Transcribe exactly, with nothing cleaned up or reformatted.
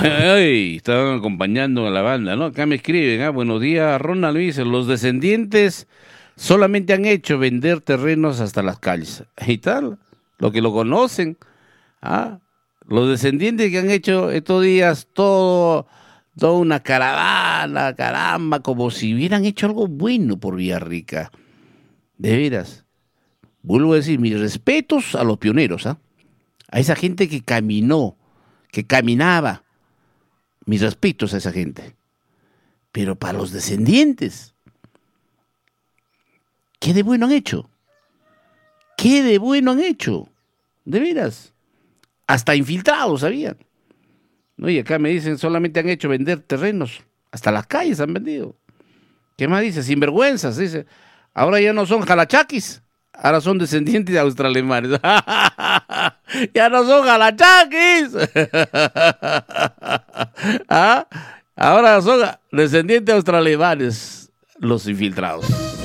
Ay, estaban acompañando a la banda, ¿no? Acá me escriben, ah, buenos días, Ronald, me dice, los descendientes solamente han hecho vender terrenos hasta las calles. Y tal, lo que lo conocen, ah, los descendientes que han hecho estos días todo, toda una caravana, caramba, como si hubieran hecho algo bueno por Villarrica. De veras. Vuelvo a decir, mis respetos a los pioneros, ¿ah? A esa gente que caminó, que caminaba. Mis respetos a esa gente. Pero para los descendientes, ¿qué de bueno han hecho? ¿Qué de bueno han hecho? De veras. Hasta infiltrados habían. ¿No? Y acá me dicen, solamente han hecho vender terrenos. Hasta las calles han vendido. ¿Qué más dice? Sinvergüenzas, dice. Ahora ya no son jalachaquis. Ahora son descendientes de australemanes. Ya no son jalachaquis. ¿Ah? Ahora son descendientes de australemanes los infiltrados.